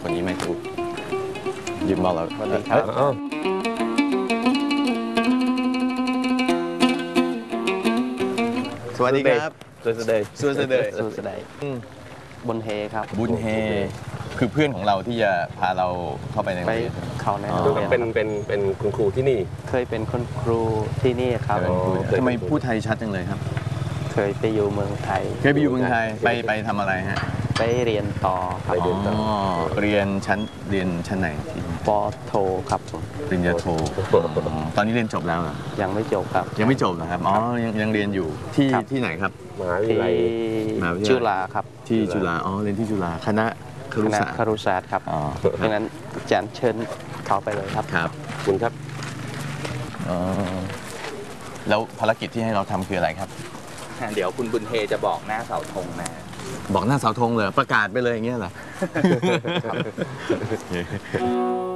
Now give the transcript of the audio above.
คนนี้ไม่ถูกยืมบอลแล้วสวัสดีครับสวัสดีครับสวัสดีสวัสดีสุดสดายบนเฮครับบุญเฮคือเพื่อนของเราที่จะพาเราเข้าไปในโรไปงเรียนเขาในอ๋อโรงเรียนเป็นคุณครูที่นี่เคยเป็นคุณครูที่นี่ครับเป็นครูเคยเป็นครูทำไมพูดไทยชัดจังเลยครับเคยไปอยู่เมืองไทยเคยไปอยู่เมืองไทยไปทำอะไรฮะไปเรียนต่อครับไปเรียนต่อเรียนชั้นไหนที่ปอโทครับผมปริญญาโทตอนนี้เรียนจบแล้วเหรอยังไม่จบครับยังไม่จบนะครับอ๋อยังเรียนอยู่ที่ครับที่ไหนครับมหาวิทที่ยาลัยมหาวิทยาลัยจุฬาครับที่จุฬาอ๋อเรียนที่จุฬาคณะคครุณะศาสตร์ครุศาสตร์ครับอ๋อดังนั้นอาจารย์เชิญเขาไปเลยครับครับคุณครับอ๋อแล้วภารกิจที่ให้เราทำคืออะไรครับเดี๋ยวคุณบุญเทจะบอกหน้าเสาธงนะบอกหน้าเสาธงเลยประกาศไปเลยอย่างเงี้ยเหรอ